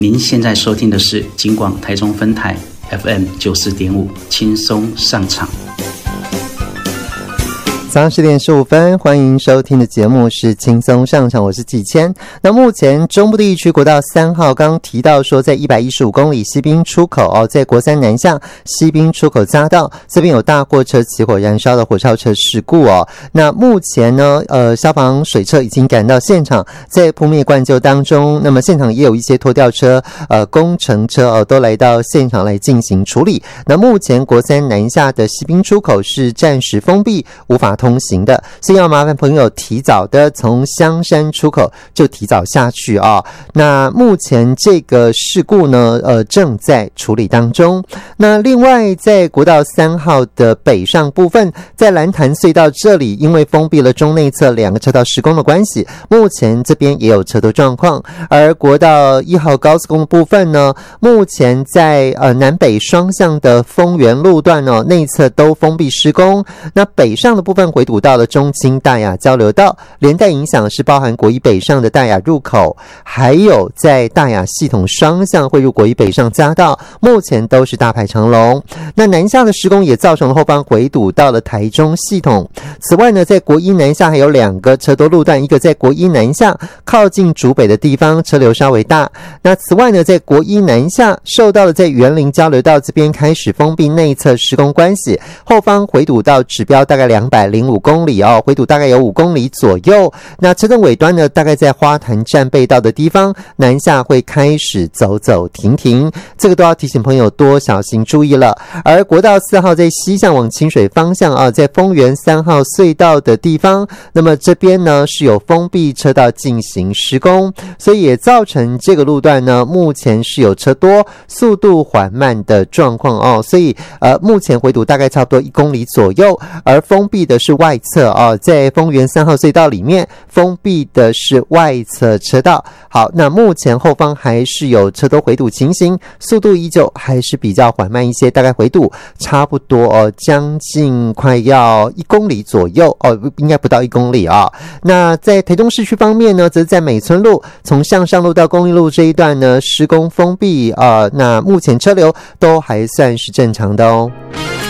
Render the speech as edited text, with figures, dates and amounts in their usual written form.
您现在收听的是警广台中分台 FM 94.5，轻松上场。 早上10点15分，欢迎收听的节目是轻松上场，我是季谦。那目前中部地区国道3号刚刚提到说，在115公里西滨出口在国三南向西滨出口匝道这边有大货车起火燃烧的火烧车事故那目前呢，消防水车已经赶到现场，在扑灭灌救当中。那么现场也有一些拖吊车、工程车都来到现场来进行处理。那目前国三南下的西滨出口是暂时封闭，无法通行的，所以要麻烦朋友提早的从香山出口就提早下去那目前这个事故呢，正在处理当中。那另外在国道3号的北上部分，在蓝潭隧道这里，因为封闭了中内侧2个车道施工的关系，目前这边也有车多状况。而国道1号高速公路部分呢，目前在南北双向的丰原路段内侧都封闭施工。那北上的部分回堵到了中清大雅交流道，连带影响是包含国一北上的大雅入口，还有在大雅系统双向汇入国一北上匝道，目前都是大排长龙。那南下的施工也造成了后方回堵到了台中系统。此外呢，在国一南下还有2个车多路段，一个在国一南下靠近竹北的地方车流稍微大。那此外呢，在国一南下受到了在园林交流道这边开始封闭内侧施工关系，后方回堵到指标大概205公里回堵大概有5公里左右。那车阵尾端呢，大概在花坛站背道的地方，南下会开始走走停停，这个都要提醒朋友多小心注意了。而国道4号在西向往清水方向在丰原3号隧道的地方，那么这边呢是有封闭车道进行施工，所以也造成这个路段呢目前是有车多、速度缓慢的状况所以目前回堵大概差不多1公里左右。而封闭的是外侧在丰原3号隧道里面封闭的是外侧车道。好，那目前后方还是有车多回堵情形，速度依旧还是比较缓慢一些，大概回堵差不多将近快要1公里左右应该不到1公里那在台中市区方面呢，则在美村路从向上路到公益路这一段呢施工封闭那目前车流都还算是正常的